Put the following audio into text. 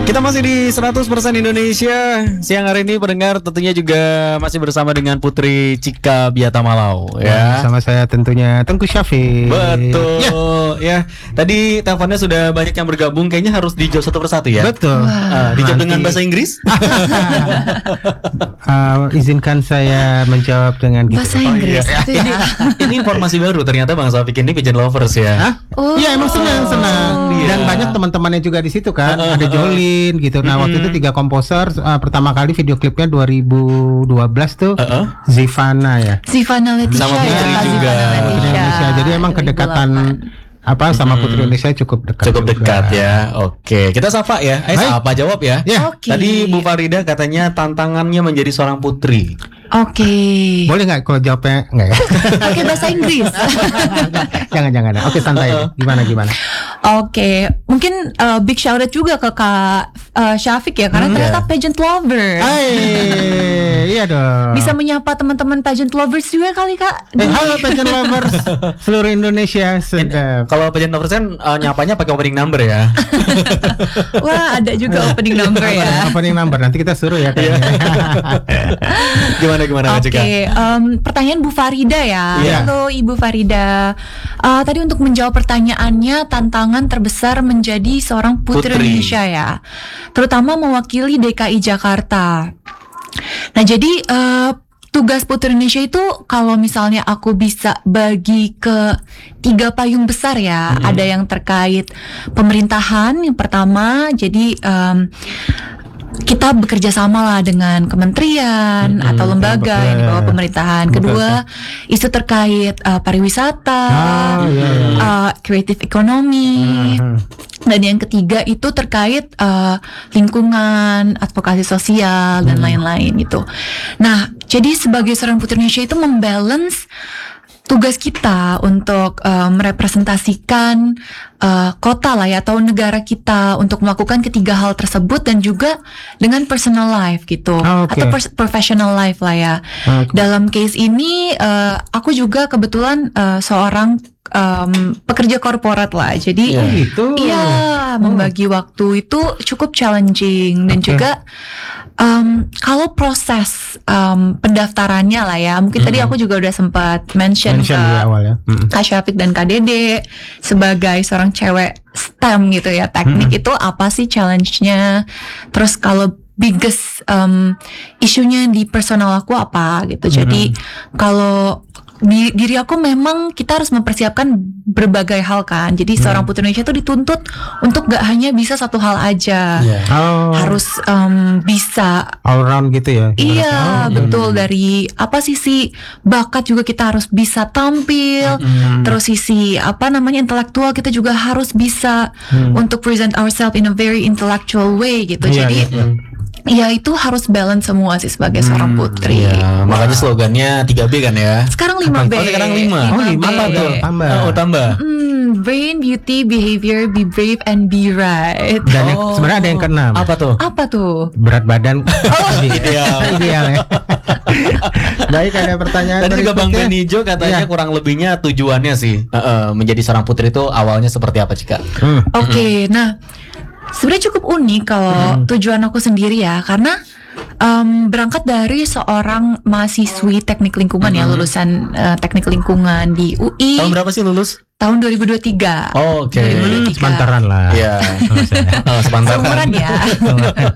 Kita masih di 100% Indonesia. Siang hari ini pendengar tentunya juga masih bersama dengan Putri Cika Biatamalau ya. Sama saya tentunya Tengku Syafiq. Betul ya. Tadi teleponnya sudah banyak yang bergabung. Kayaknya harus dijawab satu persatu ya. Betul. Dijawab dengan bahasa Inggris. Izinkan saya menjawab dengan gitu. Bahasa Inggris itu ya. Ini informasi baru. Ternyata Bang Syafiq ini pigeon lovers ya. Iya emang senang. Dan banyak teman-temannya juga di situ kan. Ada Jolin gitu. Nah waktu itu 3 komposer. Pertama kali video klipnya 2012 tuh Zivana ya. Zivana Leticia Sama Putri ya, juga. Zivana Leticia. Jadi emang kedekatan sama Putri Indonesia cukup dekat. Cukup dekat ya. Oke, kita sapa ya. Sapa jawab ya. Oke. Tadi Bu Farida katanya tantangannya menjadi seorang putri. Oke. Boleh nggak kalau jawabnya nggak ya? Pakai bahasa Inggris. Jangan. Oke santai. Gimana? Oke, mungkin big shout out juga ke Kak Syafiq ya, karena ternyata pageant lover. Iya dong. Bisa menyapa teman-teman pageant lovers juga kali Kak. Halo pageant lovers seluruh Indonesia. Sedap. Kalau pageant lovers kan nyapanya pakai opening number ya. Wah, ada juga opening number ya. Opening number nanti kita suruh ya kayaknya. Gimana Cika? Oke, pertanyaan Bu Farida ya. Halo Ibu Farida. Tadi untuk menjawab pertanyaannya, tantangan terbesar menjadi seorang putri Indonesia ya, terutama mewakili DKI Jakarta. Nah jadi tugas Putri Indonesia itu kalau misalnya aku bisa bagi ke 3 payung besar ya. Ada yang terkait pemerintahan yang pertama, jadi kita bekerja sama lah dengan kementerian atau lembaga yang di bawah pemerintahan. Kedua, isu terkait pariwisata, creative economy. Dan yang ketiga itu terkait lingkungan, advokasi sosial dan lain-lain gitu. Nah, jadi sebagai seorang putri Indonesia itu membalance tugas kita untuk merepresentasikan kota lah ya, atau negara kita untuk melakukan ketiga hal tersebut, dan juga dengan personal life gitu, atau professional life lah ya. Dalam case ini aku juga kebetulan seorang pekerja korporat lah, jadi membagi waktu itu cukup challenging. Dan juga kalau proses pendaftarannya lah ya, mungkin tadi aku juga udah sempat mention ke Kak Syafiq dan Kak Dede sebagai seorang cewek STEM gitu ya, teknik itu apa sih challenge-nya, terus kalau biggest isunya di personal aku apa gitu. Jadi kalau di diri aku memang kita harus mempersiapkan berbagai hal kan. Jadi seorang putri Indonesia itu dituntut untuk gak hanya bisa satu hal aja, harus bisa all round gitu ya. Iya betul, dari apa sisi bakat juga kita harus bisa tampil, terus sisi intelektual kita juga harus bisa untuk present ourselves in a very intellectual way gitu. Jadi ya itu harus balance semua sih sebagai seorang putri. Makanya slogannya 3B kan ya. Sekarang 5B. Sekarang 5. 5 apa tuh? Tambah. Brain, beauty, behavior, be brave, and be right. Dan sebenarnya ada yang keenam. Apa tuh? Berat badan. Ideal ya. Baik, ada pertanyaan. Tadi juga Bang Benijo katanya kurang lebihnya tujuannya sih menjadi seorang putri itu awalnya seperti apa Cika? Oke, nah sebenarnya cukup unik kalau tujuan aku sendiri ya, karena berangkat dari seorang mahasiswi teknik lingkungan ya, lulusan teknik lingkungan di UI. Tahun berapa sih lulus? Tahun 2023. Oke. 2023. Sepantaran lah. Iya. Sepantaran. Seumuran ya.